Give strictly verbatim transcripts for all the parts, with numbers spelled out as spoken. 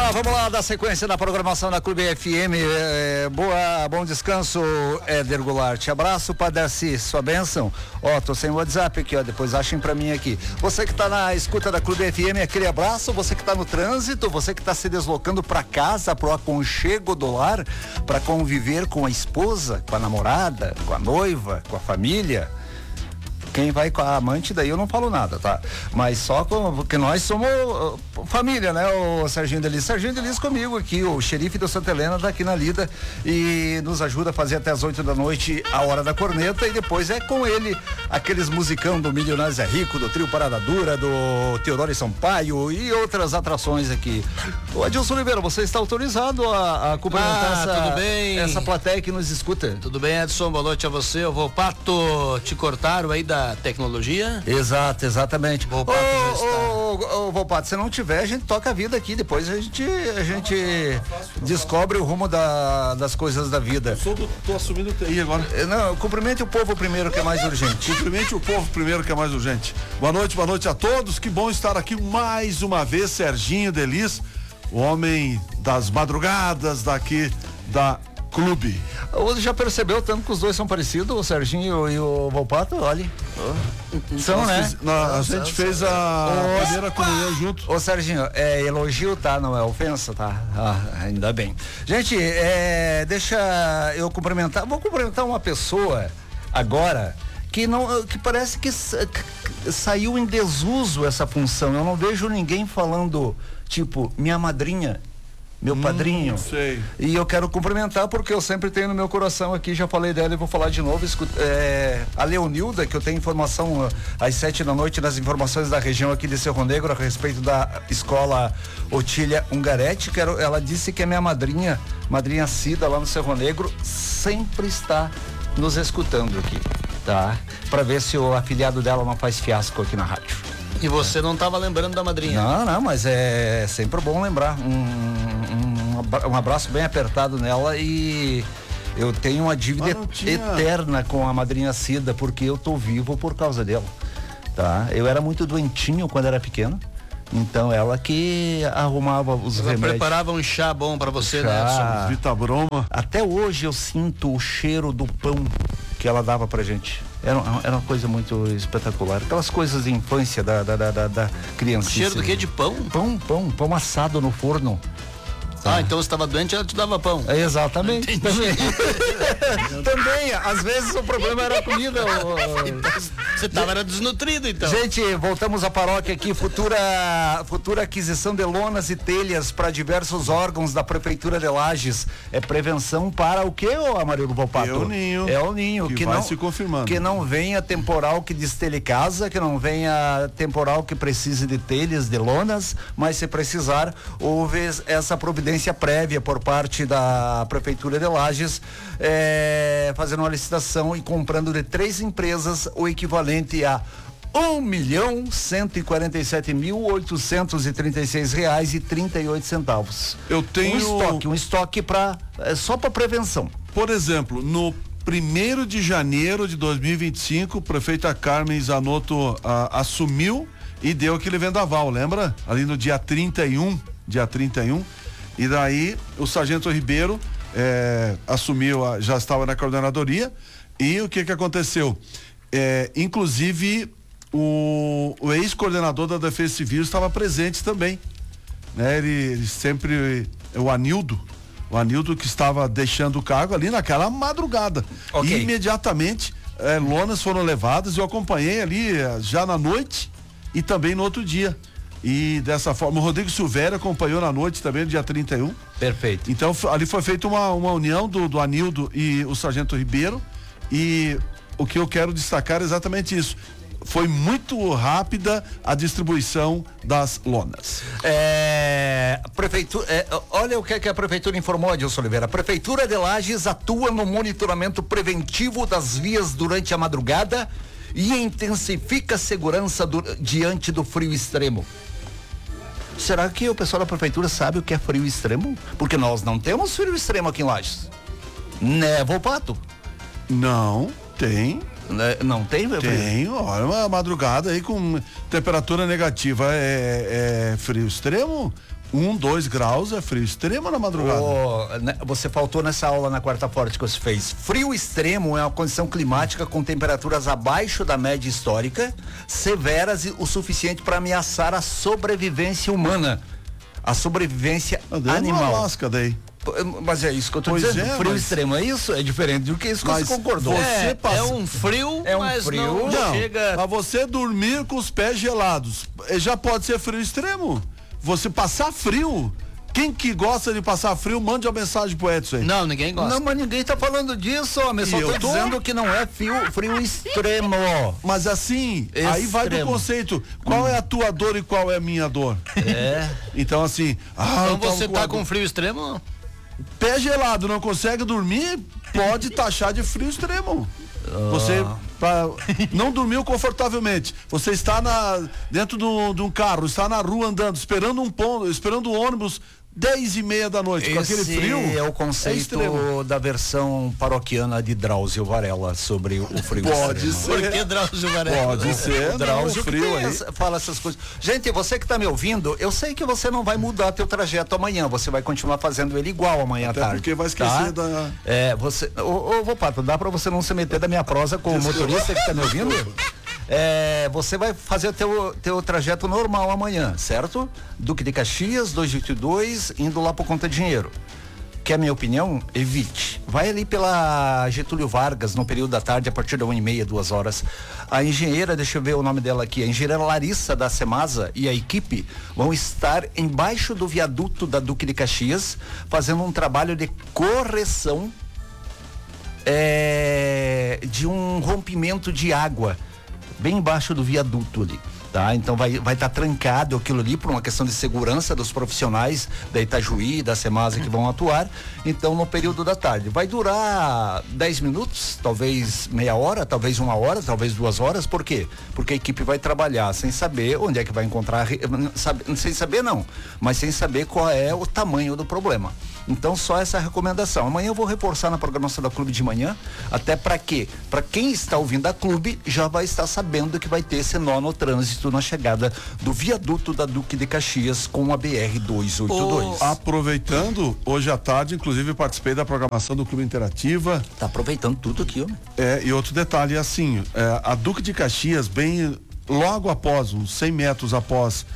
lá, vamos lá, dar sequência na programação da Clube F M. É, boa, bom descanso, Éder Goulart. Abraço para Darcy, sua bênção. Ó, tô sem WhatsApp aqui, ó, depois achem para mim aqui. Você que tá na escuta da Clube F M, aquele abraço. Você que tá no trânsito, você que tá se deslocando para casa, pro aconchego do lar, para conviver com a esposa, com a namorada, com a noiva, com a família. Quem vai com a amante, daí eu não falo nada, tá? Mas só com, porque nós somos uh, família, né? O Serginho Delis. Serginho Delis comigo aqui, o xerife do Santa Helena tá aqui na lida e nos ajuda a fazer até as oito da noite a hora da corneta, e depois é com ele aqueles musicão do Milionários é Rico, do Trio Parada Dura, do Teodoro e Sampaio e outras atrações aqui. O Adilson Oliveira, você está autorizado a, a cumprimentar ah, essa, tudo bem? essa plateia que nos escuta? Tudo bem, Edson? Boa noite a você. Eu vou, Pato, te cortaram aí da tecnologia? Exato, exatamente. Volpato já está. Ô, ô, ô, Volpato, se não tiver, a gente toca a vida aqui, depois a gente, a gente descobre o rumo da, das coisas da vida. Eu sou do, tô assumindo o T I agora. Não, cumprimente o povo primeiro, que é mais urgente. Cumprimente o povo primeiro, que é mais urgente. Boa noite, boa noite a todos, que bom estar aqui mais uma vez, Serginho Delis, o homem das madrugadas daqui da Clube. Você já percebeu tanto que os dois são parecidos, o Serginho e o Volpato? Olha. Oh. São, Nós né? Fiz, na, a gente fez a oh, primeira comunhão junto. Ô Serginho, é elogio, tá? Não é ofensa, tá? Ah, ainda bem. Gente, é, deixa eu cumprimentar, vou cumprimentar uma pessoa agora que não, que parece que, que saiu em desuso essa função. Eu não vejo ninguém falando, tipo, minha madrinha, meu hum, padrinho. Sei. E eu quero cumprimentar porque eu sempre tenho no meu coração aqui, já falei dela e vou falar de novo. Escuta, é, a Leonilda, que eu tenho informação às sete da noite nas informações da região aqui de Cerro Negro a respeito da escola Otília Ungaretti, que ela disse que a minha madrinha, madrinha Cida lá no Cerro Negro, sempre está nos escutando aqui, tá? Para ver se o afiliado dela não faz fiasco aqui na rádio. E você não estava lembrando da madrinha? Não, não, mas é sempre bom lembrar. Um, um, um abraço bem apertado nela, e eu tenho uma dívida tinha... eterna com a madrinha Cida, porque eu tô vivo por causa dela, tá? Eu era muito doentinho quando era pequeno, então ela que arrumava os ela remédios. Ela preparava um chá bom para você, chá. né? Vitabroma. Até hoje eu sinto o cheiro do pão que ela dava pra gente. Era, era uma coisa muito espetacular. Aquelas coisas de infância da, da, da, da criança. Cheiro do quê? De pão? Pão, pão, pão assado no forno. Ah, então você estava doente, ela te dava pão. É, exatamente. Também. Também, às vezes o problema era a comida. Você estava era desnutrido, então. Gente, voltamos à paróquia aqui, futura, futura aquisição de lonas e telhas para diversos órgãos da Prefeitura de Lages. É prevenção para o quê, ô Amarildo Volpato? É o ninho. É o ninho. Que, que vai não, se confirmando. Que não venha temporal que destelhe casa, que não venha temporal que precise de telhas, de lonas, mas se precisar, houve essa providência prévia por parte da Prefeitura de Lages, é, fazendo uma licitação e comprando de três empresas o equivalente a um milhão cento e quarenta e sete mil oitocentos e trinta e seis reais e trinta e oito centavos. Eu tenho um estoque, um estoque para é, só para prevenção. Por exemplo, no primeiro de janeiro de dois mil e vinte e cinco, o prefeita Carmen Zanotto ah, assumiu e deu aquele vendaval, lembra? Ali no dia trinta e um, dia trinta e um. E daí o sargento Ribeiro é, assumiu, a, já estava na coordenadoria, e o que que aconteceu? É, inclusive o, o ex-coordenador da Defesa Civil estava presente também, né? Ele, ele sempre, o Anildo, o Anildo que estava deixando o cargo ali naquela madrugada. Okay. E imediatamente é, lonas foram levadas, eu acompanhei ali já na noite e também no outro dia. E dessa forma, o Rodrigo Silvério acompanhou na noite também, no dia trinta e um. Perfeito. Então, ali foi feita uma, uma união do, do Anildo e o sargento Ribeiro, e o que eu quero destacar é exatamente isso. Foi muito rápida a distribuição das lonas. É, prefeitura, é, olha o que, que a prefeitura informou, Adilson Oliveira. A Prefeitura de Lages atua no monitoramento preventivo das vias durante a madrugada e intensifica a segurança do, diante do frio extremo. Será que o pessoal da prefeitura sabe o que é frio extremo? Porque nós não temos frio extremo aqui em Lages. Né, Volpato? Não, tem. Não tem, meu filho? Tem, olha, uma madrugada aí com temperatura negativa é, é frio extremo. Um, dois graus é frio extremo na madrugada. Oh, né, você faltou nessa aula na quarta forte que você fez. Frio extremo é uma condição climática com temperaturas abaixo da média histórica, severas e o suficiente para ameaçar a sobrevivência humana, a sobrevivência Andando animal. No Alasca daí. Mas é isso que eu tô Pois dizendo. é, frio mas... extremo é isso? É diferente do que isso que Mas você concordou. você É, passa- é um frio, É um mas frio. não, Não, chega... pra você dormir com os pés gelados, eh, já pode ser frio extremo. Você passar frio, quem que gosta de passar frio, mande uma mensagem pro Edson aí. Não, ninguém gosta. Não, mas ninguém tá falando disso, homem. E Só tô, eu tô? dizendo que não é frio, frio extremo. Mas assim, aí vai do Extremo. conceito, qual é a tua dor e qual é a minha dor? É. Então assim, ah, eu Então tava você tá a- com frio extremo? pé gelado, não consegue dormir, pode taxar de frio extremo. Você pra, não dormiu confortavelmente. Você está na, dentro do- de um carro, está na rua andando, esperando um ponto, esperando o ônibus dez e meia da noite, com aquele Esse frio. é o é conceito extremo. da versão paroquiana de Drauzio Varela sobre o frio Pode extremo. Por que ser. Drauzio Varela? Pode ser, O não, Drauzio o que frio tem aí. essa- fala essas coisas. Gente, você que tá me ouvindo, eu sei que você não vai mudar teu trajeto amanhã, você vai continuar fazendo ele igual amanhã Até à tarde. porque vai esquecer tá? da- É, você... Ô, ô, ô, Pato, dá pra você não se meter da minha prosa com o motorista que tá me ouvindo? É, você vai fazer o teu, teu trajeto normal amanhã, certo? Duque de Caxias, duzentos e oitenta e dois, indo lá por conta de dinheiro. Que é a minha opinião, evite. Vai ali pela Getúlio Vargas no período da tarde, a partir da uma e meia, duas horas. A engenheira, deixa eu ver o nome dela aqui, a engenheira Larissa da Semasa e a equipe vão estar embaixo do viaduto da Duque de Caxias, fazendo um trabalho de correção é, de um rompimento de água bem embaixo do viaduto ali, tá? Então vai vai estar trancado aquilo ali por uma questão de segurança dos profissionais da Itajuí, da Semasa que vão atuar. Então no período da tarde vai durar dez minutos, talvez meia hora, talvez uma hora, talvez duas horas. Por quê? Porque a equipe vai trabalhar sem saber onde é que vai encontrar, sabe, sem saber não, mas sem saber qual é o tamanho do problema. Então só essa recomendação. Amanhã eu vou reforçar na programação da Clube de manhã, até para quê? Para quem está ouvindo a Clube já vai estar sabendo que vai ter esse nó no trânsito na chegada do viaduto da Duque de Caxias com a B R duzentos e oitenta e dois. Aproveitando, hoje à tarde, inclusive, participei da programação do Clube Interativa. Tá aproveitando tudo aqui, ó. É, e outro detalhe, assim, é, a Duque de Caxias, bem logo após, uns cem metros após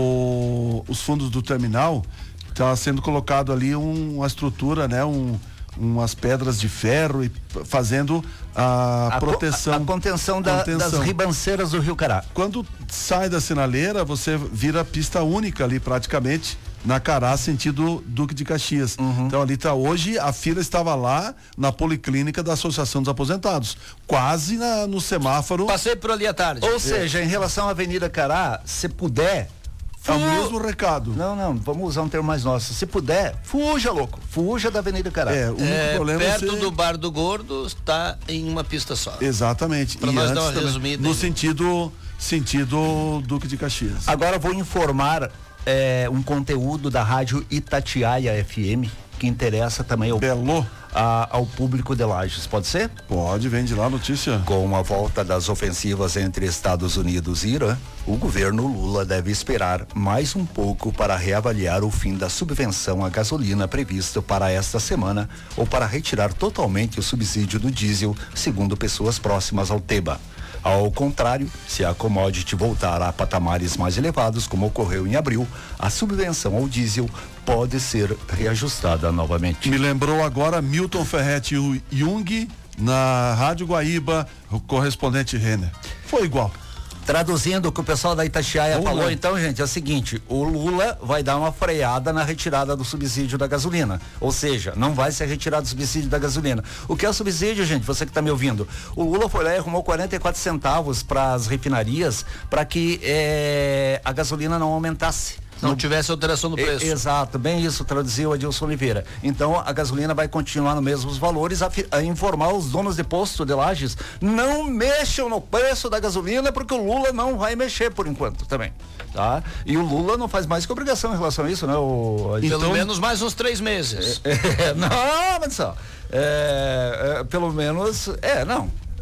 o, os fundos do terminal, está sendo colocado ali um, uma estrutura, né? Um, umas pedras de ferro e p- fazendo a, A co- proteção. A, a contenção, da- contenção. das ribanceiras do Rio Cará. Quando sai da sinaleira, você vira pista única ali praticamente, na Cará, sentido Duque de Caxias. Então ali tá hoje, a fila estava lá na Policlínica da Associação dos Aposentados, quase na, no semáforo. Passei por ali à tarde. Ou seja, em relação à Avenida Cará, se puder. É o fu- mesmo recado. Não, não, vamos usar um termo mais nosso. Se puder, fuja, louco. Fuja da Avenida Cará. É, o único É, problema é perto você... do Bar do Gordo está em uma pista só. Exatamente. Pra E nós dar antes uma também, resumida no aí. sentido, sentido Duque de Caxias. Agora eu vou informar é, um conteúdo da rádio Itatiaia F M que interessa também ao, Belo? a- ao público de Lages. Pode ser? Pode, vem de lá a notícia. Com a volta das ofensivas entre Estados Unidos e Irã, o governo Lula deve esperar mais um pouco para reavaliar o fim da subvenção à gasolina previsto para esta semana ou para retirar totalmente o subsídio do diesel, segundo pessoas próximas ao tema. Ao contrário, se a commodity voltar a patamares mais elevados, como ocorreu em abril, a subvenção ao diesel pode ser reajustada novamente. Me lembrou agora Milton Ferretti Jung na Rádio Guaíba, o correspondente Renner. Foi igual. Traduzindo o que o pessoal da Itatiaia Vamos falou, lá. então, gente, é o seguinte: o Lula vai dar uma freada na retirada do subsídio da gasolina. Ou seja, não vai ser retirado o subsídio da gasolina. O que é o subsídio, gente? Você que está me ouvindo. O Lula foi lá e arrumou quarenta e quatro centavos para as refinarias para que eh, a gasolina não aumentasse. Não tivesse alteração no E- preço. Exato, bem isso, traduziu Adilson Oliveira. Então a gasolina vai continuar nos mesmos valores, a, fi- a informar os donos de posto de Lages, não mexam no preço da gasolina, porque o Lula não vai mexer por enquanto também, tá? E o Lula não faz mais que obrigação em relação a isso, né? O, Pelo Então- menos mais uns três meses. É, não, mas só, é, é, pelo menos, é, não.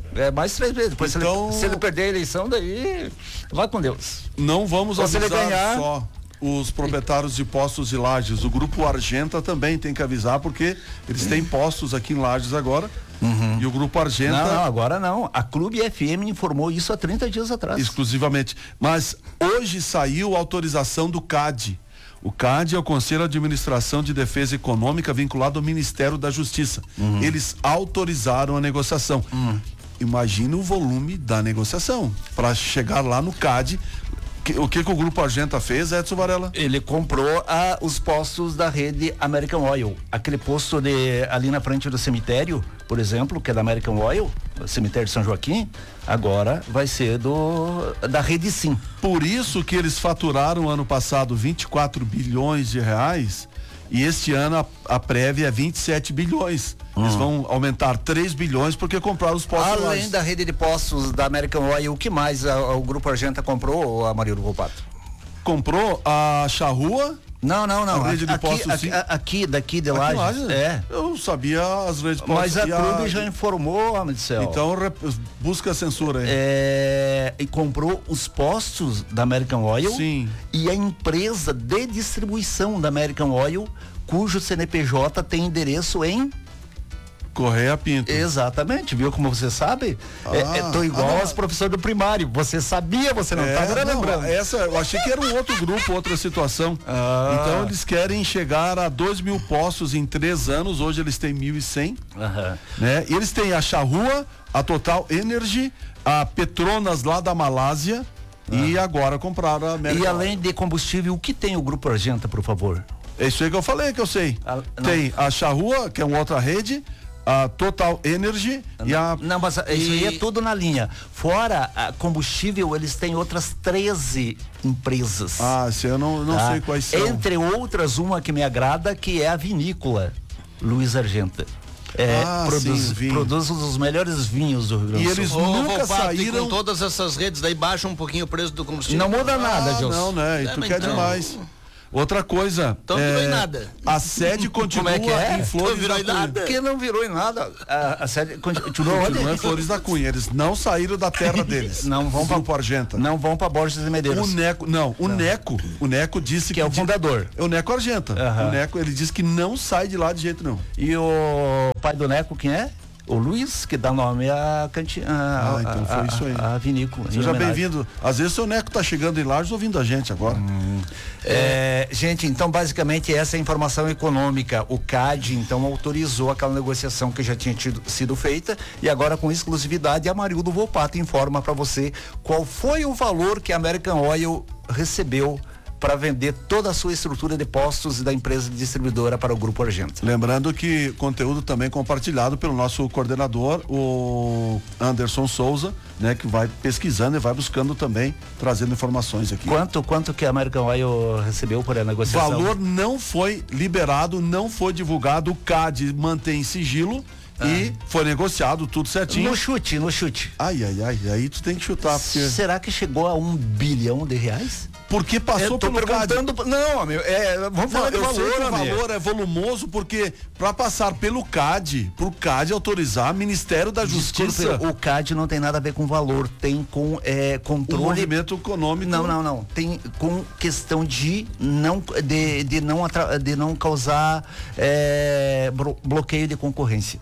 É mais três vezes. Depois Então- se, ele, se ele perder a eleição, daí vai com Deus. Não vamos Ou se ele avisar ganhar- só os proprietários de postos de Lages. O Grupo Argenta também tem que avisar, porque eles têm postos aqui em Lages agora. E o Grupo Argenta... Não, não, agora não. A Clube F M informou isso há trinta dias atrás. exclusivamente. Mas hoje saiu a autorização do C A D. O C A D é o Conselho de Administração de Defesa Econômica vinculado ao Ministério da Justiça. Uhum. Eles autorizaram a negociação. Uhum. Imagina o volume da negociação para chegar lá no C A D. Que- o que, que o Grupo Argenta fez, Edson Varela? Ele comprou ah, os postos da rede American Oil. Aquele posto de, ali na frente do cemitério, por exemplo, que é da American Oil, o cemitério de São Joaquim, agora vai ser do da rede Sim. Por isso que eles faturaram ano passado vinte e quatro bilhões de reais e este ano a, a prévia é vinte e sete bilhões. Eles vão aumentar três bilhões porque compraram os postos. Além Lages. da rede de postos da American Oil, o que mais a- o Grupo Argenta comprou, a Amarildo Volpato? Comprou a charrua. Não, não, não. A rede de aqui, postos, aqui, sim. a- aqui, daqui de Aqui em Lages. Lages? É. Eu sabia as redes de postos. Mas a e Clube já informou, homem do céu. Então re- busca a censura aí. É, e comprou os postos da American Oil. Sim. E a empresa de distribuição da American Oil, cujo C N P J tem endereço em... Correia Pinto. Exatamente, viu como você sabe? É, Ah, é, tô igual ah, aos professores do primário. Você sabia, você não tá agora não, lembrando. essa, eu achei que era um outro grupo, outra situação. Ah. Então eles querem chegar a dois mil postos em três anos. Hoje eles têm mil e cem. Aham. Né? E eles têm a Charrua, a Total Energy, a Petronas lá da Malásia e agora compraram a American E Oil. além de combustível, o que tem o Grupo Argenta, por favor? É isso aí que eu falei, que eu sei. Ah, não. Tem a Charrua, que é uma outra rede, a Total Energy e a... Não, mas isso aí é tudo na linha. Fora a combustível, eles têm outras treze empresas. Ah, se eu não, não tá? sei quais são. Entre outras, uma que me agrada, que é a vinícola Luiz Argenta. É, Ah, produz, sim, vinho. produz um dos melhores vinhos do Rio Grande E do Sul. eles Ô, nunca Volpato, saíram... E com todas essas redes daí baixa um pouquinho o preço do combustível. Não muda nada, Ah, Gilson. não, né? E É, tu mas quer então- demais. Outra coisa. Então virou em nada. A sede continua Como é que é? em Flores Então virou da em Cunha. nada. Que não virou em nada. A, a série continuou onde? Continua em Flores da Cunha. Eles não saíram da terra deles. Não vão O pra- Grupo Argenta. Não vão para Borges e Medeiros. O Neco, não, o Neco, o Neco disse que, Que é o di- fundador. É o Neco Argenta. Aham. O Neco, ele disse que não sai de lá de jeito nenhum. E o pai do Neco, quem é? O Luiz, que dá nome à cantina. Ah, então foi isso aí. A vinícola. em Seja homenagem. bem-vindo. Às vezes o Neco tá chegando em Lages ouvindo a gente agora. É, gente, então basicamente essa é a informação econômica. O C A D então autorizou aquela negociação que já tinha tido, sido feita e agora com exclusividade a Amarildo Volpato informa para você qual foi o valor que a American Oil recebeu para vender toda a sua estrutura de postos da empresa distribuidora para o Grupo Argenta. Lembrando que conteúdo também compartilhado pelo nosso coordenador, o Anderson Souza, né, que vai pesquisando e vai buscando também, trazendo informações aqui. Quanto, quanto que a American Oil recebeu por a O negociação? valor não foi liberado, não foi divulgado, o C A D mantém sigilo e foi negociado tudo certinho. No chute, no chute. Ai, ai, ai, aí tu tem que chutar, porque, Será que chegou a um bilhão de reais? porque passou Eu tô pelo C A D. perguntando. Não, amigo, é, vamos Não, falar de eu sei valor, que o amigo. valor é volumoso porque para passar pelo C A D, pro C A D autorizar, Ministério da Justiça, Desculpe, o C A D não tem nada a ver com valor, tem com é, o controle. movimento econômico. Não, não, não. Tem com questão de não de, de não atra, de não causar é, bro- bloqueio de concorrência.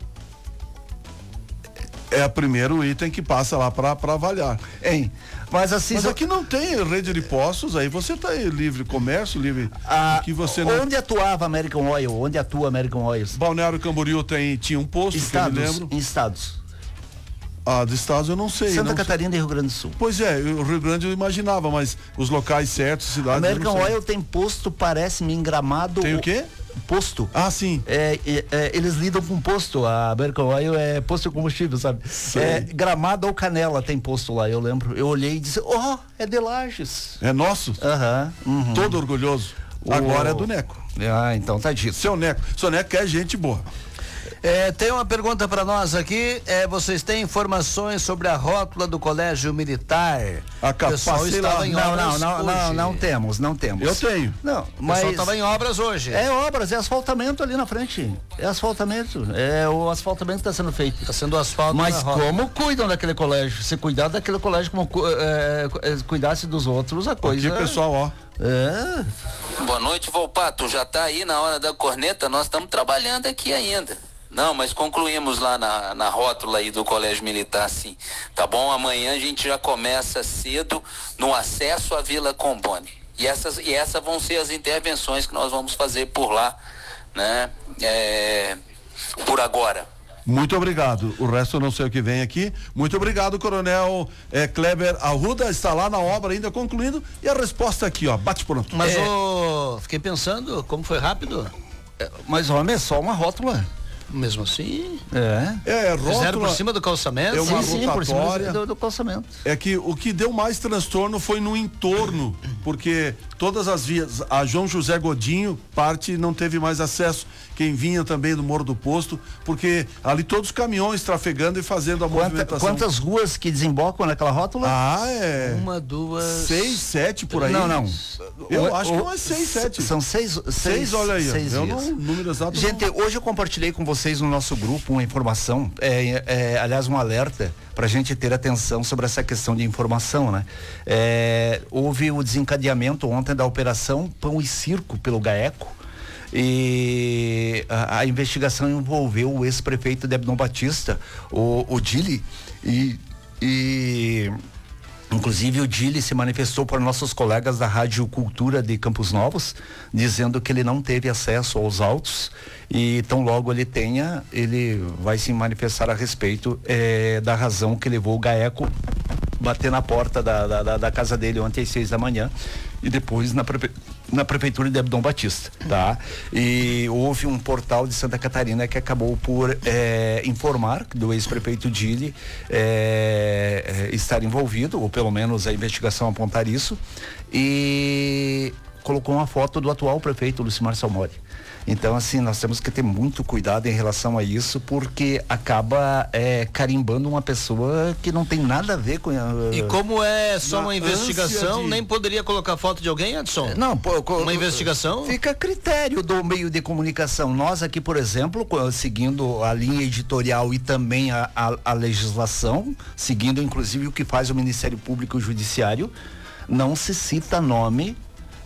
É o primeiro item que passa lá para avaliar. Hein? Mas assim, Mas só- aqui não tem rede de postos, aí você tá aí livre comércio, livre a- que você não... onde atuava a American Oil? Onde atua a American Oil? Balneário Camboriú tem, tinha um posto, que eu me Estados, lembro. em estados. Ah, dos estados eu não sei. Santa não sei. Catarina e Rio Grande do Sul. Pois é, o Rio Grande eu imaginava, mas os locais certos, A cidades. eu American não sei. Oil tem posto, parece-me, em Gramado. Tem o quê? Posto. Ah, sim. É, é, é, eles lidam com posto. A American Oil é posto de combustível, sabe? É, Gramado ou Canela tem posto lá, eu lembro. Eu olhei e disse, ó, oh, é de Lages. É nosso. Aham. uhum. Todo orgulhoso. O- Agora é do Neco. Ah, então tá dito. Seu Neco. Seu Neco é gente boa. É, tem uma pergunta para nós aqui. É, vocês têm informações sobre a rótula do Colégio Militar? A O pessoal estava em Não, obras não, não, não, hoje. não temos, não temos. Eu tenho. Não, O mas pessoal estava em obras hoje. é obras, é asfaltamento ali na frente. É asfaltamento. É o asfaltamento está sendo feito. Está sendo asfalto. Mas na rótula. como cuidam daquele colégio? Se cuidar daquele colégio como cu- é, é, cuidasse dos outros, a coisa. Aqui, pessoal, ó. É. Boa noite, Volpato. Já tá aí na hora da corneta? Nós estamos trabalhando aqui ainda. Não, mas concluímos lá na, na rótula aí do Colégio Militar, sim. Tá bom? Amanhã a gente já começa cedo no acesso à Vila Combone. E essas, e essas vão ser as intervenções que nós vamos fazer por lá, né? É, por agora. Muito obrigado. O resto eu não sei o que vem aqui. Muito obrigado, Coronel eh, Kleber Arruda. Está lá na obra ainda concluindo. E a resposta aqui, ó. Bate pronto. Mas É. ô, fiquei pensando, como foi rápido? Mas homem, é só uma rótula. Mesmo assim, É. É, fizeram por rótula. cima do calçamento? É uma Sim, sim, por cima rotatória. do, do calçamento. É que o que deu mais transtorno foi no entorno, porque todas as vias, a João José Godinho, parte não teve mais acesso. Quem vinha também do Morro do Posto, porque ali todos os caminhões trafegando e fazendo a Quanta, movimentação. quantas ruas que desembocam naquela rótula? Ah, é. Uma, duas... Seis, sete por aí. Não, não. Eu O- acho o- que não é seis, sete. São seis, seis, Seis, olha aí. ó. seis eu dias. não, número exato. Gente, hoje eu compartilhei com vocês no nosso grupo uma informação, é, é, aliás, um alerta para a gente ter atenção sobre essa questão de informação, né? É, houve o desencadeamento ontem da operação Pão e Circo pelo GAECO. E a, a investigação envolveu o ex-prefeito Debnon Batista, o, o Dili, e, e inclusive o Dili se manifestou para nossos colegas da Rádio Cultura de Campos Novos, dizendo que ele não teve acesso aos autos e tão logo ele tenha, ele vai se manifestar a respeito eh, da razão que levou o GAECO bater na porta da, da, da, da casa dele ontem às seis da manhã e depois na, prefe... na prefeitura de Debnon Batista, tá? E houve um portal de Santa Catarina que acabou por eh, informar do ex-prefeito Dili eh, eh, estar envolvido, ou pelo menos a investigação apontar isso, e colocou uma foto do atual prefeito Lucimar Salmori. Então, assim, nós temos que ter muito cuidado em relação a isso, porque acaba é, carimbando uma pessoa que não tem nada a ver com... Uh, E como é só Na uma investigação, de... nem poderia colocar foto de alguém, Edson? Não, pô, Uma investigação? Fica a critério do meio de comunicação. Nós aqui, por exemplo, seguindo a linha editorial e também a, a, a legislação, seguindo inclusive o que faz o Ministério Público e o Judiciário, não se cita nome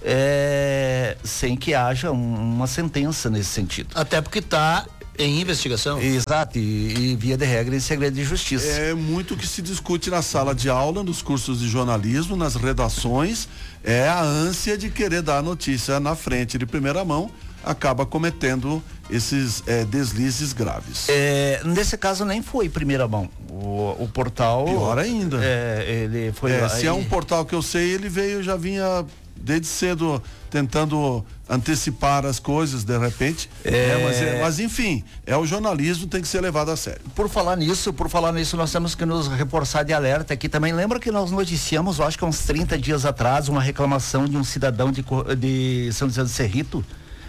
É, sem que haja um, uma sentença nesse sentido. Até porque está em investigação. Exato, e, e via de regra em segredo de justiça. É muito que se discute na sala de aula, nos cursos de jornalismo, nas redações, é a ânsia de querer dar a notícia na frente de primeira mão, acaba cometendo esses é, deslizes graves. É, nesse caso nem foi primeira mão. O, o portal. Pior ainda. É, ele foi. É, lá se e- é um portal que eu sei, ele veio, já vinha desde cedo tentando antecipar as coisas de repente. É. É, mas, é- mas enfim, é o jornalismo, tem que ser levado a sério. Por falar nisso, por falar nisso, nós temos que nos reforçar de alerta aqui também. Lembra que nós noticiamos, eu acho que há uns trinta dias atrás, uma reclamação de um cidadão de, Co- de São José do Cerrito,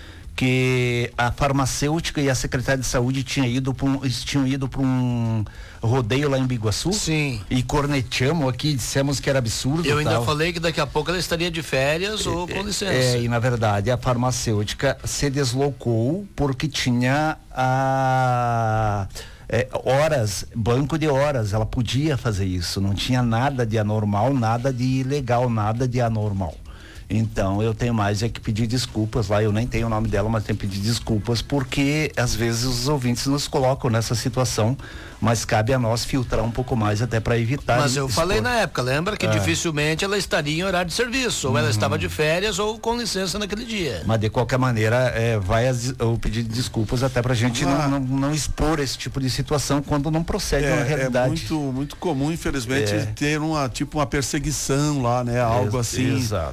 que a farmacêutica e a secretária de saúde tinham ido para um, eles tinham ido para um rodeio lá em Biguaçu. Sim. E corneteamos aqui, dissemos que era absurdo. Eu ainda tal. falei que daqui a pouco ela estaria de férias ou com licença. É, e na verdade a farmacêutica se deslocou porque tinha a é, horas, banco de horas, ela podia fazer isso, não tinha nada de anormal, nada de ilegal, nada de anormal. Então eu tenho mais é que pedir desculpas lá, eu nem tenho o nome dela, mas tenho que pedir desculpas porque às vezes os ouvintes nos colocam nessa situação, mas cabe a nós filtrar um pouco mais até para evitar. Mas eu expor. falei na época, lembra que É. dificilmente ela estaria em horário de serviço, ou ela estava de férias ou com licença naquele dia. Mas de qualquer maneira, é, vai as, eu pedir desculpas até pra gente Ah. não, não, não expor esse tipo de situação quando não procede uma É, é realidade. muito, muito comum, infelizmente, É. ter uma tipo uma perseguição lá, né? Algo Ex- assim. exato. Na,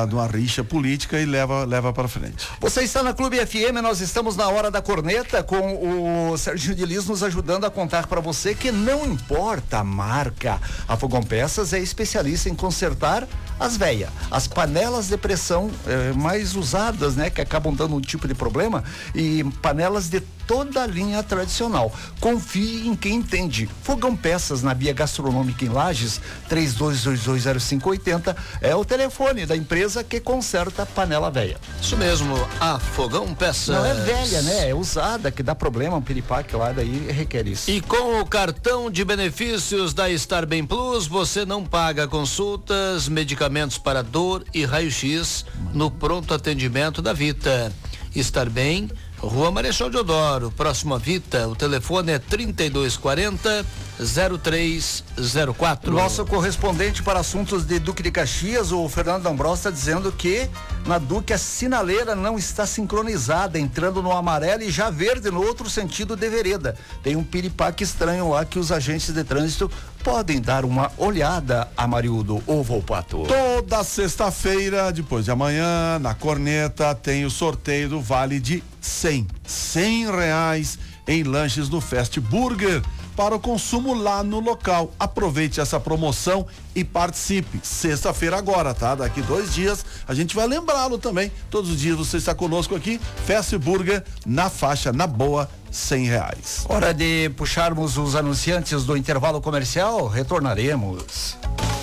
numa, numa rixa política e leva, leva para frente. Você está na Clube F M, nós estamos na hora da corneta com o Serginho de Lis nos ajudando a contar para você que não importa a marca, a Fogão Peças é especialista em consertar as velhas, as panelas de pressão eh, mais usadas, né, que acabam dando um tipo de problema, e panelas de toda a linha tradicional. Confie em quem entende. Fogão Peças na Via Gastronômica em Lages, três dois dois dois zero cinco oito zero é o telefone da empresa que conserta a panela velha. Isso mesmo, a Fogão Peças. Não é velha, né? É usada, que dá problema, um piripaque lá, daí requer isso. E com o cartão de benefícios da Star Bem Plus, você não paga consultas, medicamentos para dor e raio-x no pronto atendimento da Vita. Estar Bem, Rua Marechal Deodoro, próximo à Vita, o telefone é trinta e dois quarenta, zero três zero quatro. Nosso correspondente para assuntos de Duque de Caxias, o Fernando Ambrós, está dizendo que na Duque a sinaleira não está sincronizada, entrando no amarelo e já verde no outro sentido de vereda. Tem um piripaque estranho lá que os agentes de trânsito podem dar uma olhada, Amarildo ou Volpato. Toda sexta-feira, depois de amanhã, na Corneta, tem o sorteio do Vale de cem, cem reais em lanches do Fast Burger para o consumo lá no local. Aproveite essa promoção e participe. Sexta-feira agora, tá? Daqui dois dias a gente vai lembrá-lo também. Todos os dias você está conosco aqui. Fast Burger na faixa, na boa, cem reais. Hora de puxarmos os anunciantes do intervalo comercial. Retornaremos.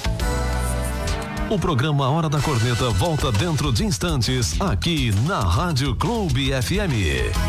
O programa Hora da Corneta volta dentro de instantes aqui na Rádio Clube F M.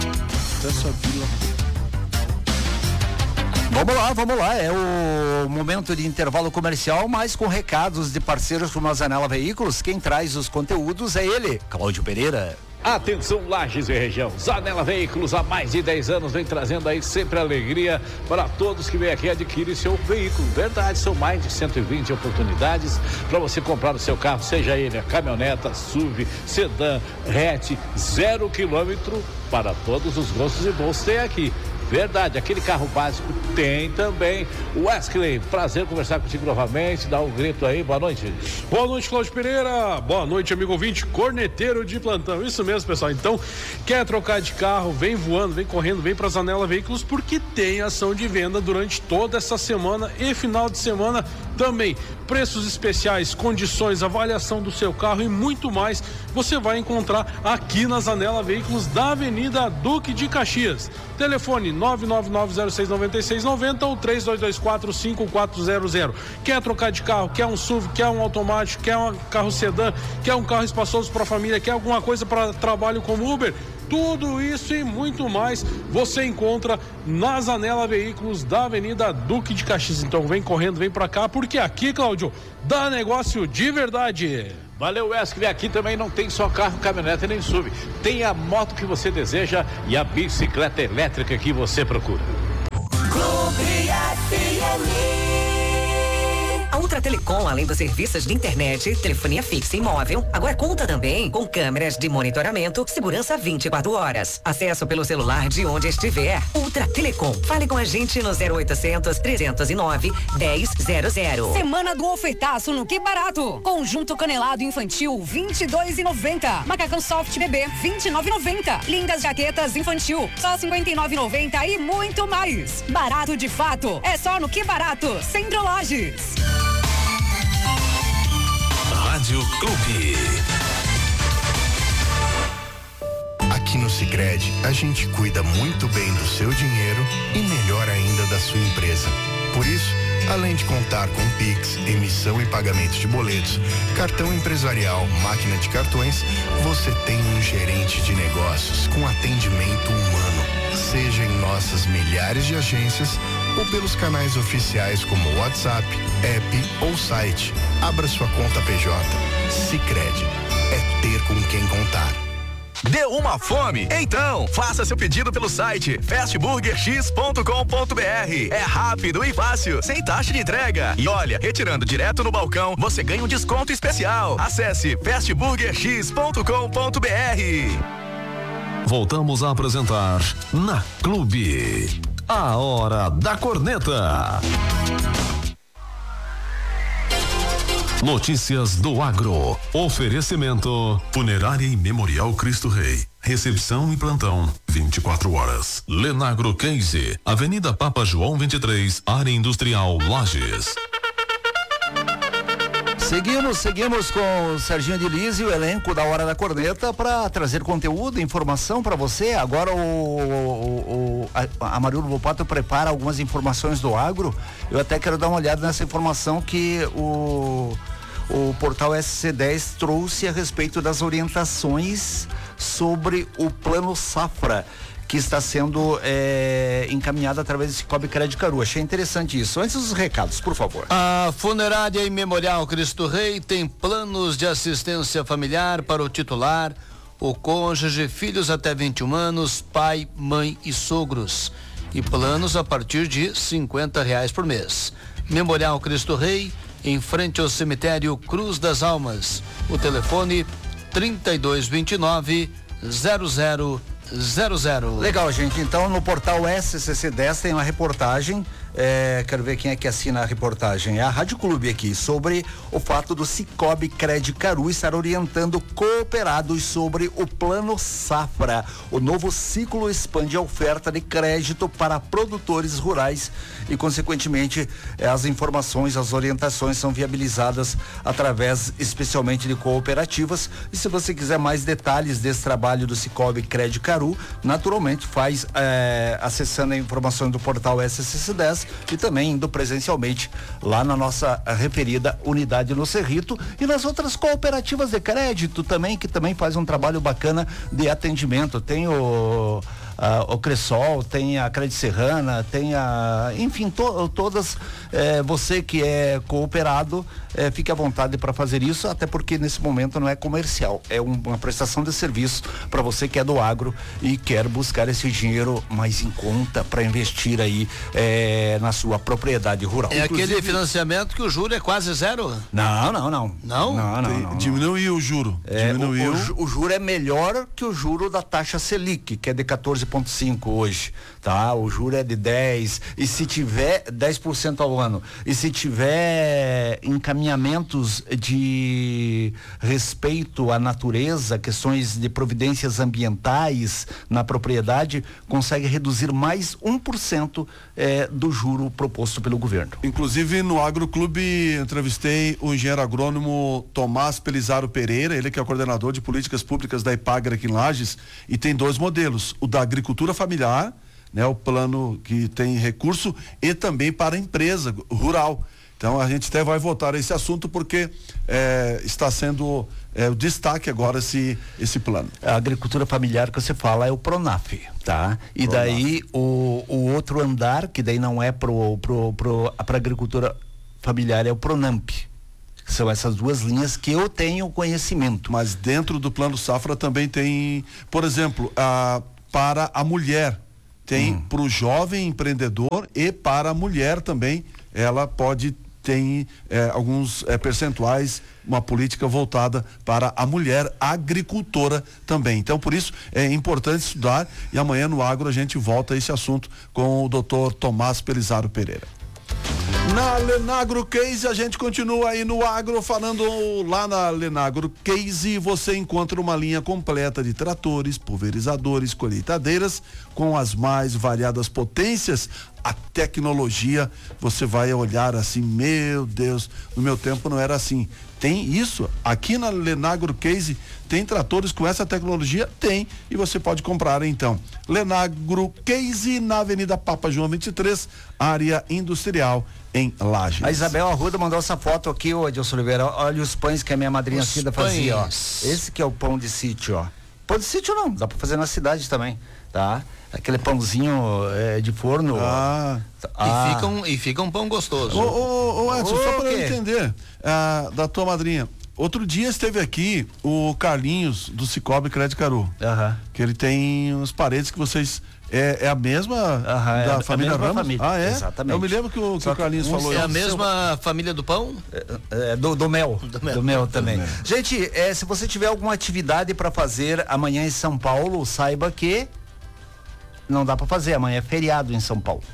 Vamos lá, vamos lá, é o momento de intervalo comercial, mas com recados de parceiros como a Zanela Veículos. Quem traz os conteúdos é ele, Cláudio Pereira. Atenção, Lages e região, Zanela Veículos há mais de dez anos vem trazendo aí sempre alegria para todos que vêm aqui adquirir seu veículo. Verdade, são mais de cento e vinte oportunidades para você comprar o seu carro, seja ele a caminhoneta, S U V, sedã, hatch, zero quilômetro, para todos os gostos e bolsos tem aqui. Verdade, aquele carro básico tem também. Wesley, prazer conversar contigo novamente, dá um grito aí, boa noite. Boa noite, Cláudio Pereira, boa noite, amigo ouvinte, corneteiro de plantão, isso mesmo, pessoal. Então, quer trocar de carro, vem voando, vem correndo, vem pra Zanela Veículos, porque tem ação de venda durante toda essa semana e final de semana também. Preços especiais, condições, avaliação do seu carro e muito mais você vai encontrar aqui na Zanela Veículos da Avenida Duque de Caxias. Telefone nove nove nove zero seis nove seis nove zero ou três dois dois quatro cinco quatro zero zero. Quer trocar de carro, quer um S U V, quer um automático, quer um carro sedã, quer um carro espaçoso para a família, quer alguma coisa para trabalho como Uber? Tudo isso e muito mais você encontra na Zanela Veículos da Avenida Duque de Caxias. Então vem correndo, vem pra cá, porque aqui, Cláudio, dá negócio de verdade. Valeu, Wesley. Aqui também não tem só carro, caminhonete nem S U V. Tem a moto que você deseja e a bicicleta elétrica que você procura. Clube F M. A Ultra Telecom, além dos serviços de internet, telefonia fixa e móvel, agora conta também com câmeras de monitoramento, segurança vinte e quatro horas. Acesso pelo celular de onde estiver. Ultra Telecom. Fale com a gente no zero oitocentos, trezentos e nove, dez zero zero. Semana do ofertaço no Que Barato. Conjunto canelado infantil vinte e dois reais e noventa centavos. Macacão soft bebê vinte e nove reais e noventa centavos. Lindas jaquetas infantil só cinquenta e nove reais e noventa centavos e muito mais. Barato de fato. É só no Que Barato. Centro Lages. Rádio Clube. Aqui no Sicredi, a gente cuida muito bem do seu dinheiro e melhor ainda da sua empresa. Por isso, além de contar com Pix, emissão e pagamento de boletos, cartão empresarial, máquina de cartões, você tem um gerente de negócios com atendimento humano. Seja em nossas milhares de agências ou pelos canais oficiais como WhatsApp, app ou site. Abra sua conta P J. Sicredi. É ter com quem contar. Deu uma fome? Então, faça seu pedido pelo site fast burger x ponto com ponto b r. É rápido e fácil, sem taxa de entrega. E olha, retirando direto no balcão, você ganha um desconto especial. Acesse fast burger x ponto com ponto b r. Voltamos a apresentar na Clube. A Hora da Corneta. Notícias do Agro. Oferecimento Funerária e Memorial Cristo Rei. Recepção e plantão vinte e quatro horas. Lenagro Case, Avenida Papa João vinte e três, área industrial Lages. Seguimos, seguimos com o Serginho de Liz e o elenco da Hora da Corneta para trazer conteúdo, informação para você. Agora o, o, o a, a Marilu Volpato prepara algumas informações do agro. Eu até quero dar uma olhada nessa informação que o o portal S C dez trouxe a respeito das orientações sobre o Plano Safra, que está sendo é, encaminhado através do Cicobi Crédito Caru. Achei interessante isso. Antes dos recados, por favor. A Funerária e Memorial Cristo Rei tem planos de assistência familiar para o titular, o cônjuge, filhos até vinte e um anos, pai, mãe e sogros. E planos a partir de cinquenta reais por mês. Memorial Cristo Rei, em frente ao cemitério Cruz das Almas. O telefone trinta e dois vinte e nove, zero zero zero zero. Legal, gente. Então, no portal S C C dez tem uma reportagem. É, quero ver quem é que assina a reportagem. É a Rádio Clube aqui, sobre o fato do Cicobi Crédito Caru estar orientando cooperados sobre o Plano Safra. O novo ciclo expande a oferta de crédito para produtores rurais e, consequentemente, as informações, as orientações são viabilizadas através, especialmente, de cooperativas. E se você quiser mais detalhes desse trabalho do Cicobi Crédito Caru, naturalmente faz é, acessando a informação do portal S C C dez e também indo presencialmente lá na nossa referida unidade no Cerrito e nas outras cooperativas de crédito também, que também faz um trabalho bacana de atendimento. Tem o Uh, o Cressol, tem a Crédito Serrana, tem a, enfim, to, todas, eh, você que é cooperado, eh, fique à vontade para fazer isso, até porque nesse momento não é comercial, é um, uma prestação de serviço para você que é do agro e quer buscar esse dinheiro mais em conta para investir aí eh, na sua propriedade rural. É Inclusive, aquele financiamento que o juro é quase zero? Não, não, não. Não? Não, não, não, não. Diminuiu o juro. É, Diminuiu. O, o, o juro é melhor que o juro da taxa Selic, que é de quatorze vírgula cinco hoje, tá? O juro é de dez, e se tiver dez por cento ao ano, e se tiver encaminhamentos de respeito à natureza, questões de providências ambientais na propriedade, consegue reduzir mais um por cento eh, do juro proposto pelo governo. Inclusive no Agroclube entrevistei o engenheiro agrônomo Tomás Pelizaro Pereira, ele que é o coordenador de políticas públicas da Ipagre aqui em Lages, e tem dois modelos, o da agricultura familiar, né, o plano que tem recurso, e também para a empresa rural. Então a gente até vai voltar a esse assunto porque é, está sendo é, o destaque agora esse, esse plano. A agricultura familiar que você fala é o Pronaf, tá? E Pronaf. Daí o, o outro andar, que daí não é pro, pro, pro, para agricultura familiar, é o Pronamp. São essas duas linhas que eu tenho conhecimento. Mas dentro do plano Safra também tem, por exemplo, a para a mulher, tem hum. para o jovem empreendedor e para a mulher também, ela pode ter é, alguns é, percentuais, uma política voltada para a mulher agricultora também. Então, por isso é importante estudar, e amanhã no Agro a gente volta a esse assunto com o doutor Tomás Pelizaro Pereira. Na Lenagro Case, a gente continua aí no agro, falando lá na Lenagro Case, você encontra uma linha completa de tratores, pulverizadores, colheitadeiras, com as mais variadas potências. A tecnologia, você vai olhar assim, meu Deus, no meu tempo não era assim. Tem isso, aqui na Lenagro Case, tem tratores com essa tecnologia? Tem, e você pode comprar então. Lenagro Case, na Avenida Papa João vinte e três, área industrial, em Lages. A Isabel Arruda mandou essa foto aqui, ô Edilson Oliveira, olha os pães que a minha madrinha Cida fazia, ó. Esse que é o pão de sítio, ó. Pão de sítio não, dá pra fazer na cidade também, tá? Aquele pãozinho é, de forno. Ah. ah. E, fica um, e fica um pão gostoso. Ô, ô, ô Edson, ô, só pra eu entender, ah, da tua madrinha, outro dia esteve aqui o Carlinhos do Cicobi Crédito Caru, uhum. que ele tem umas paredes que vocês É, é a mesma uhum, da é família a mesma Ramos? Família. É? Exatamente. Eu me lembro que o, que o Carlinhos falou. É a mesma família do pão? É, é, do, do mel. Do mel. Do mel também. Do mel. Gente, é, se você tiver alguma atividade para fazer amanhã em São Paulo, saiba que não dá para fazer. Amanhã é feriado em São Paulo.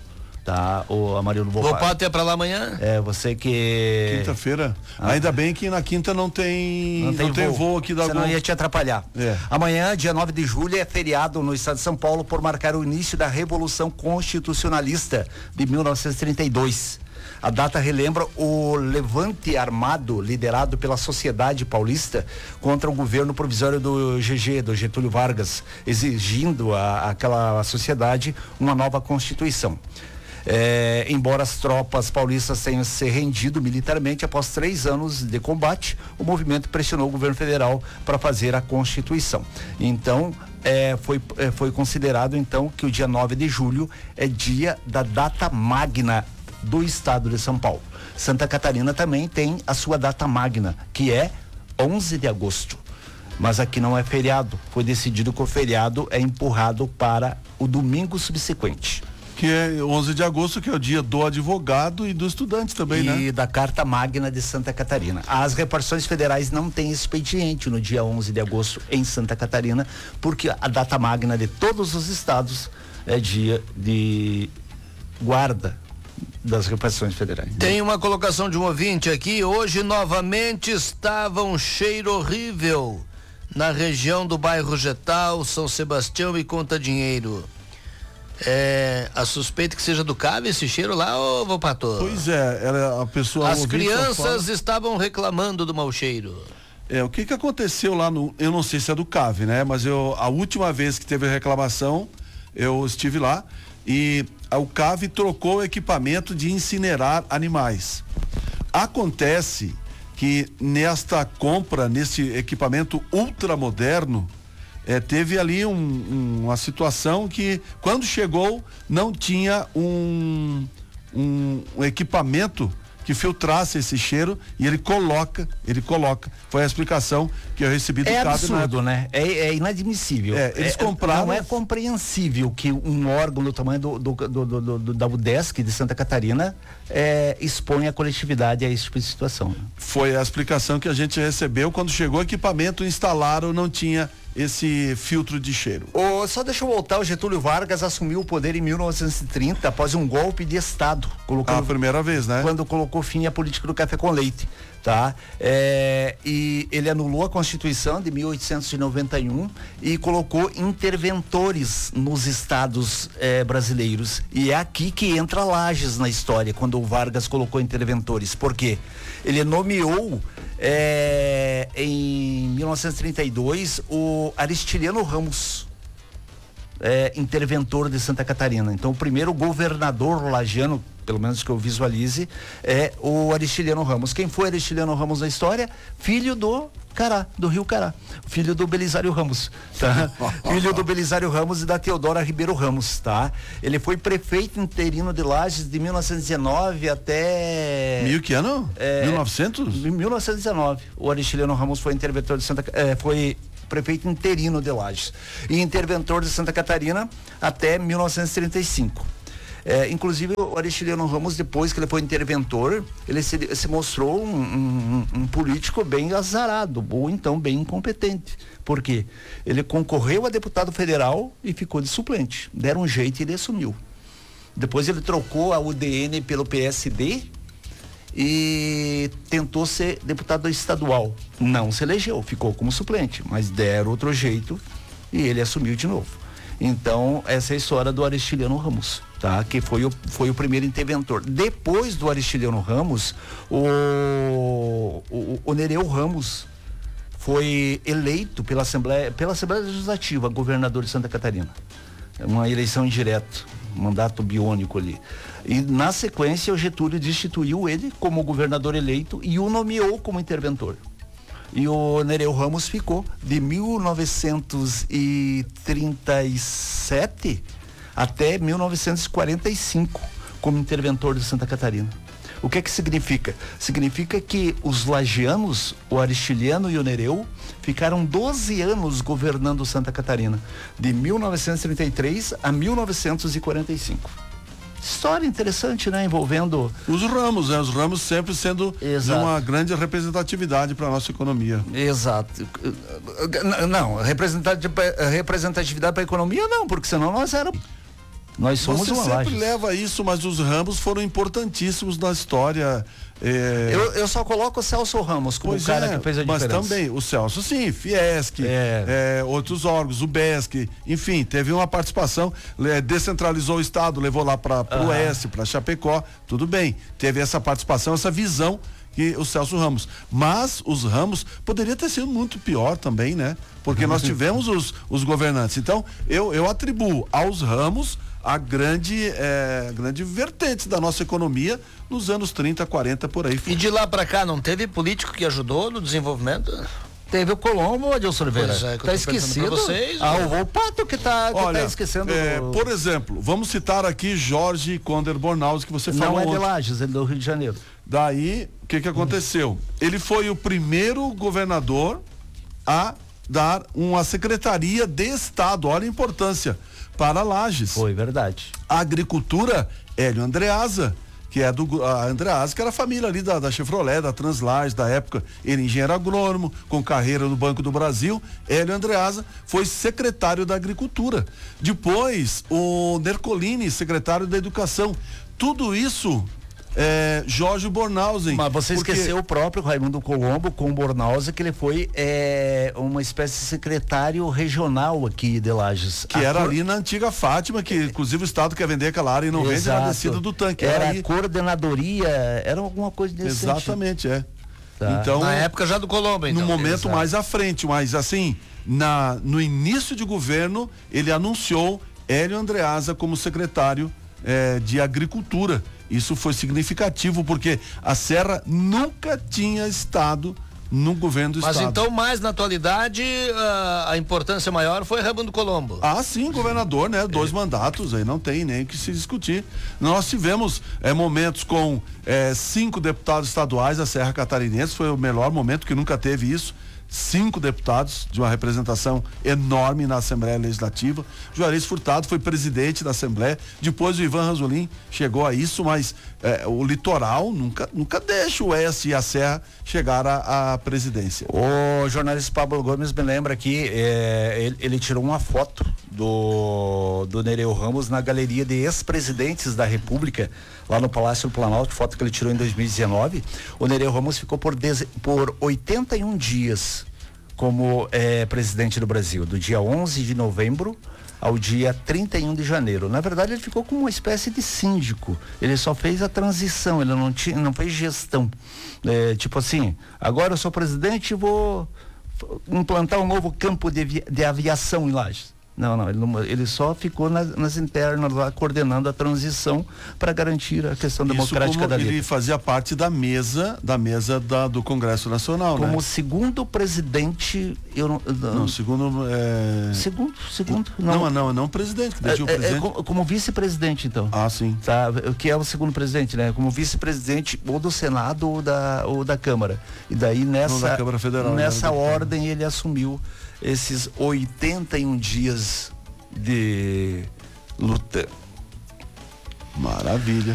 tá? O Amarildo Volpato. Volpato é pra lá amanhã? É, você que... Quinta-feira. Ah, ainda bem que na quinta não tem, não tem, não tem voo. voo aqui da Gol. Senão ia te atrapalhar. É. Amanhã, dia nove de julho, é feriado no estado de São Paulo por marcar o início da Revolução Constitucionalista de mil novecentos e trinta e dois. A data relembra o levante armado liderado pela Sociedade Paulista contra o governo provisório do G G, do Getúlio Vargas, exigindo a, aquela sociedade uma nova Constituição. É, embora as tropas paulistas tenham se rendido militarmente após três anos de combate, o movimento pressionou o governo federal para fazer a Constituição. Então, é, foi, é, foi considerado então que o dia nove de julho é dia da data magna do estado de São Paulo. Santa Catarina também tem a sua data magna, que é onze de agosto. Mas aqui não é feriado. Foi decidido que o feriado é empurrado para o domingo subsequente. Que é onze de agosto, que é o dia do advogado e do estudante também, e né? E da Carta Magna de Santa Catarina. As repartições federais não têm expediente no dia onze de agosto em Santa Catarina, porque a data magna de todos os estados é dia de guarda das repartições federais. Tem uma colocação de um ouvinte aqui. Hoje novamente estava um cheiro horrível na região do bairro Getal, São Sebastião e Conta Dinheiro. É, a suspeita que seja do Cave esse cheiro lá, ô Volpato? Pois é, ela, a pessoa... As crianças estavam reclamando do mau cheiro. É, o que que aconteceu lá no... Eu não sei se é do Cave, né? Mas eu, a última vez que teve reclamação, eu estive lá e o Cave trocou o equipamento de incinerar animais. Acontece que nesta compra, nesse equipamento ultramoderno, É, teve ali um, um, uma situação que quando chegou não tinha um, um, um equipamento que filtrasse esse cheiro e ele coloca, ele coloca, foi a explicação que eu recebi do É Cave, absurdo, né? É, é inadmissível. É, eles é, compraram... Não é compreensível que um órgão do tamanho do, do, do, do, do da UDESC de Santa Catarina é, exponha a coletividade a esse tipo de situação. Foi a explicação que a gente recebeu quando chegou o equipamento, instalaram, não tinha esse filtro de cheiro. Oh, só deixa eu voltar, o Getúlio Vargas assumiu o poder em mil novecentos e trinta após um golpe de Estado. Colocou, a primeira vez, né? Quando colocou fim à política do café com leite, tá? É, e ele anulou a Constituição de mil oitocentos e noventa e um e colocou interventores nos estados é, brasileiros. E é aqui que entra Lages na história, quando o Vargas colocou interventores. Por quê? Ele nomeou É, em mil novecentos e trinta e dois, o Aristiliano Ramos, é, interventor de Santa Catarina. Então, o primeiro governador lagiano, pelo menos que eu visualize, é o Aristiliano Ramos. Quem foi Aristiliano Ramos na história? Filho do Cará, do Rio Cará. Filho do Belisário Ramos, tá? Filho do Belisário Ramos e da Teodora Ribeiro Ramos, tá? Ele foi prefeito interino de Lages de mil novecentos e dezenove até... Mil que ano? É, mil e novecentos? mil novecentos e dezenove. O Aristiliano Ramos foi interventor de Santa... É, foi prefeito interino de Lages. E interventor de Santa Catarina até mil novecentos e trinta e cinco. É, inclusive o Aristiliano Ramos, depois que ele foi interventor, ele se, se mostrou um, um, um político bem azarado, ou então bem incompetente. Por quê? Ele concorreu a deputado federal e ficou de suplente. Deram um jeito e ele assumiu. Depois ele trocou a U D N pelo P S D e tentou ser deputado estadual. Não se elegeu, ficou como suplente, mas deram outro jeito e ele assumiu de novo. Então, essa é a história do Aristiliano Ramos, tá? Que foi o, foi o primeiro interventor. Depois do Aristiliano Ramos, o, o, o Nereu Ramos foi eleito pela Assembleia, pela Assembleia Legislativa, governador de Santa Catarina. Uma eleição indireta, um mandato biônico ali. E na sequência, o Getúlio destituiu ele como governador eleito e o nomeou como interventor. E o Nereu Ramos ficou de mil novecentos e trinta e sete até mil novecentos e quarenta e cinco como interventor de Santa Catarina. O que é que significa? Significa que os lagianos, o Aristiliano e o Nereu, ficaram doze anos governando Santa Catarina, de mil novecentos e trinta e três a mil novecentos e quarenta e cinco. História interessante, né? Envolvendo os ramos, né? Os ramos sempre sendo de uma grande representatividade para a nossa economia. Exato. Não, representatividade para a economia não, porque senão nós éramos Nós somos Você uma sempre Lages. leva isso, mas os Ramos foram importantíssimos na história. É... Eu, eu só coloco o Celso Ramos como Pois o cara é, que fez a mas diferença. também o Celso, sim, Fiesc, É. é, outros órgãos, o B E S C, enfim, teve uma participação, é, descentralizou o Estado, levou lá para o Aham. Oeste, para Chapecó, tudo bem, teve essa participação, essa visão que o Celso Ramos, mas os Ramos poderia ter sido muito pior também, né? Porque nós tivemos os, os governantes, então eu, eu atribuo aos Ramos a grande, é, grande vertente da nossa economia nos anos trinta, quarenta, por aí. E de lá pra cá não teve político que ajudou no desenvolvimento? Teve o Colombo, Adilson Oliveira. Pois é, que eu tá tô perguntando esquecido? pra vocês, ah, né? o Volpato que tá, que Olha, tá esquecendo. é, do... por exemplo, vamos citar aqui Jorge Conder Bornaus, que você falou Não é de ontem. Lages, é do Rio de Janeiro. Daí, o que que aconteceu? Ele foi o primeiro governador a dar uma secretaria de Estado, olha a importância, para Lages. Foi verdade. A agricultura, Hélio Andreasa, que é do a Andreasa, que era a família ali da, da Chevrolet, da Translages, da época, ele engenheiro agrônomo, com carreira no Banco do Brasil. Hélio Andreasa foi secretário da Agricultura. Depois, o Nercolini, secretário da Educação. Tudo isso é Jorge Bornhausen. Mas você porque- esqueceu o próprio Raimundo Colombo com o Bornhausen, que ele foi é, uma espécie de secretário regional aqui de Lages. Que A era cor- ali na antiga Fátima, que inclusive o Estado quer vender aquela área e não vende Exato. na descida do tanque. Era ali. a coordenadoria, era alguma coisa desse sentido. Exatamente, é. Tá. Então, Na época já do Colombo, então. no momento exato. mais à frente, mas assim, na, no início de governo, ele anunciou Hélio Andreasa como secretário eh, de Agricultura. Isso foi significativo, porque a Serra nunca tinha estado no governo do Mas Estado. então, mais na atualidade, a, a importância maior foi Raimundo Colombo. Ah, sim, governador, né? Dois mandatos, aí não tem nem o que se discutir. Nós tivemos é, momentos com é, cinco deputados estaduais da Serra Catarinense, foi o melhor momento, que nunca teve isso. Cinco deputados de uma representação enorme na Assembleia Legislativa. Juarez Furtado foi presidente da Assembleia. Depois o Ivan Ranzolin chegou a isso, mas é, o litoral nunca, nunca deixa o Oeste e a Serra chegar à, à presidência. O jornalista Pablo Gomes me lembra que é, ele, ele tirou uma foto do, do Nereu Ramos na galeria de ex-presidentes da República, lá no Palácio do Planalto, foto que ele tirou em dois mil e dezenove. O Nereu Ramos ficou por, deze, por oitenta e um dias como é, presidente do Brasil, do dia onze de novembro ao dia trinta e um de janeiro. Na verdade, ele ficou como uma espécie de síndico. Ele só fez a transição, ele não tinha, não fez gestão. É, tipo assim, agora eu sou presidente e vou implantar um novo campo de, avi- de aviação em Lages. Não, não, ele, não, ele só ficou nas, nas internas lá, coordenando a transição para garantir a questão Isso democrática como da vida. ele fazia parte da mesa, da mesa da, do Congresso Nacional, Como né? segundo presidente, eu não. não, Não, segundo. É... Segundo, segundo, Não, não. não, não, o presidente, que deixou É, o é, é presidente. como, como vice-presidente, então. Ah, sim. Tá, o que é o segundo presidente, né? Como vice-presidente ou do Senado ou da, ou da Câmara. E daí nessa, Não, da Câmara Federal, nessa né? ordem ele assumiu esses oitenta e um dias de luta. Maravilha.